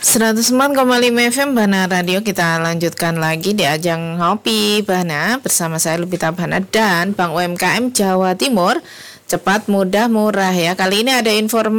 104,5 FM Bana Radio. Kita lanjutkan lagi di ajang Ngopi Bana bersama saya Lupita Bana dan Bank UMKM Jawa Timur. Cepat, mudah, murah ya. Kali ini ada informasi